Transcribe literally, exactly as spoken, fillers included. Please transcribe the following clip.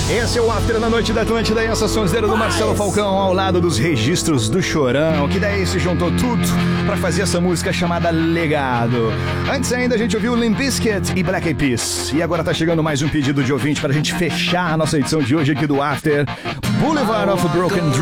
Esse é o After na noite da Atlântida e essa sonzeira do Marcelo Falcão ao lado dos registros do Chorão, que daí se juntou tudo pra fazer essa música chamada Legado. Antes ainda a gente ouviu Limp Bizkit e Black Eyed Peas. E agora tá chegando mais um pedido de ouvinte pra gente fechar a nossa edição de hoje aqui do After. Boulevard of Broken Dreams.